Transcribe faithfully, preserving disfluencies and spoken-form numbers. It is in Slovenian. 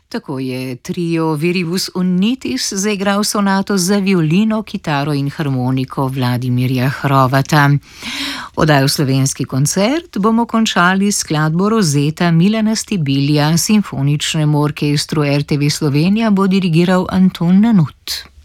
Tako je trio Viribus Unitis zaigral sonato za violino, kitaro in harmoniko Vladimirja Hrovata. Oddajo Slovenski koncert bomo končali s skladbo Rozeta Milana Stibilja, simfoničnemu orkestru R T V Slovenija bo dirigiral Anton Nanut.